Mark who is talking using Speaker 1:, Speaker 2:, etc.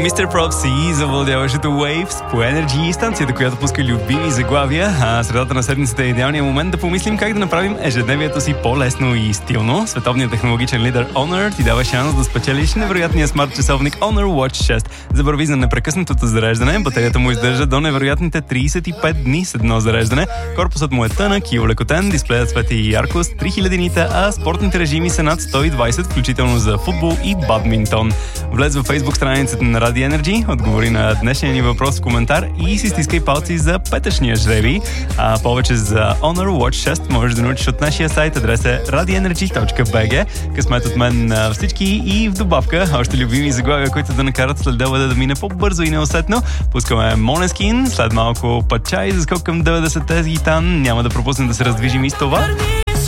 Speaker 1: Mr. Propsy завладяващото Waves по Energy, станцията, която пуска любими заглавия, а средата на седмицата е идеалният момент да помислим как да направим ежедневието си по-лесно и стилно. Световният технологичен лидер Honor ти дава шанс да спечелиш невероятния смарт часовник Honor Watch 6. Забрави за непрекъснатото зареждане, батерията му издържа до невероятните 35 дни с едно зареждане, корпусът му е тънък и олекотен, дисплеят свети ярко с 3000 нита, а спортните режими са над 120, включително за футбол и бадминтон. Влез във Facebook страницата на Radio Energy, отговори на днешния ни въпрос в коментар и си стискай палци за петъчния жребий. А повече за Honor Watch 6 можеш да научиш от нашия сайт, адрес е radioenergy.bg. Късмет от мен на всички и в добавка още любими заглавия, които да накарат следобеда да мине по-бързо и неусетно. Пускаме Måneskin, след малко Пачай, заскок към 90-те гитан. Няма да пропуснем да се раздвижим и с това.